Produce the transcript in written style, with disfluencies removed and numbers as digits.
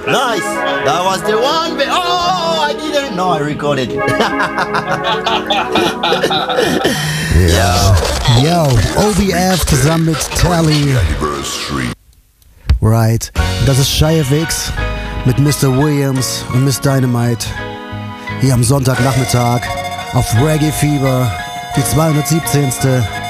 Nice. That was the one. Oh, I didn't know I recorded it. Yo, OBF zusammen mit Tally. Right. Das ist Shy FX mit Mr. Williams und Miss Dynamite. Hier am Sonntagnachmittag auf Reggae Fever, die 217.